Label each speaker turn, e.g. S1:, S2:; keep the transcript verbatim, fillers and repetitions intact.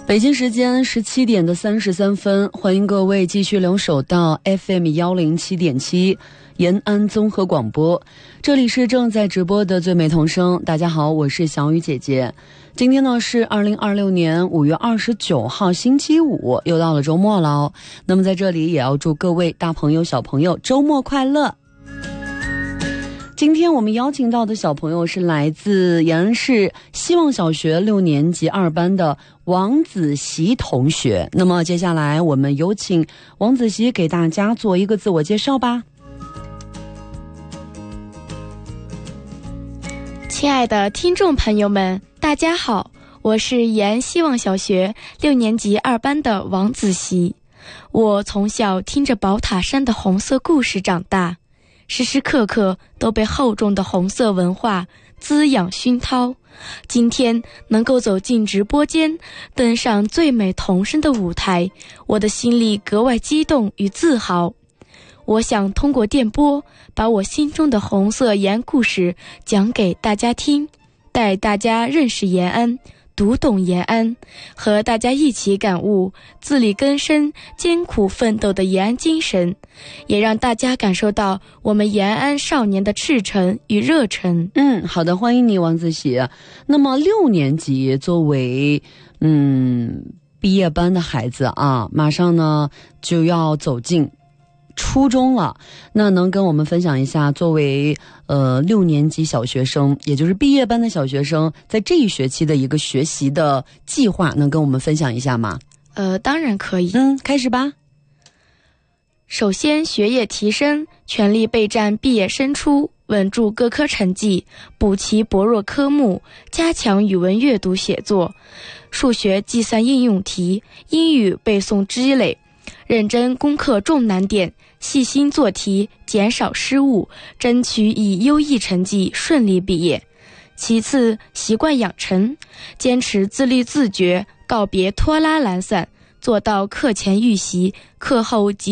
S1: 北京时间十七点的三十三分，欢迎各位继续留守到 F M 一零七点七延安综合广播，这里是正在直播的最美童声。大家好，我是小雨姐姐。今天呢是二零二六年五月二十九号星期五，又到了周末了哦。那么在这里也要祝各位大朋友小朋友周末快乐。今天我们邀请到的小朋友是来自延安市希望小学六年级二班的王子熙同学。那么接下来我们有请王子熙给大家做一个自我介绍吧。
S2: 亲爱的听众朋友们，大家好，我是延安希望小学六年级二班的王子熙。我从小听着宝塔山的红色故事长大，时时刻刻都被厚重的红色文化滋养熏陶。今天能够走进直播间，登上最美童声的舞台，我的心里格外激动与自豪。我想通过电波把我心中的红色延安故事讲给大家听，带大家认识延安，读懂延安，和大家一起感悟自力更生、艰苦奋斗的延安精神，也让大家感受到我们延安少年的赤诚与热忱。
S1: 嗯，好的，欢迎你王子熙。那么六年级作为嗯毕业班的孩子啊，马上呢就要走进初中了，那能跟我们分享一下作为呃六年级小学生，也就是毕业班的小学生，在这一学期的一个学习的计划，能跟我们分享一下吗？
S2: 呃，当然可以。
S1: 嗯，开始吧。
S2: 首先，学业提升，全力备战毕业升初，稳住各科成绩，补齐薄弱科目，加强语文阅读写作，数学计算应用题，英语背诵积累，认真攻克重难点，细心做题，减少失误，争取以优异成绩顺利毕业。其次，习惯养成，坚持自律自觉，告别拖拉懒散，做到课前预习，课后及